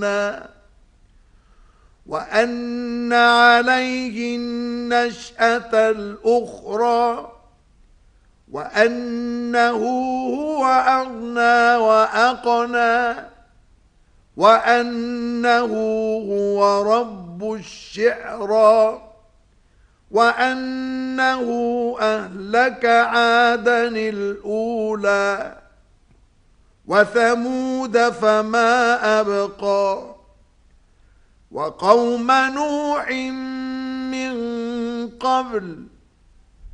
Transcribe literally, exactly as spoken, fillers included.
وأن عليه النشأة الأخرى وأنه هو أغنى وأقنى وأنه هو رب الشعرى وأنه أهلك عادًا الأولى وثمود فما أبقى وقوم نوح من قبل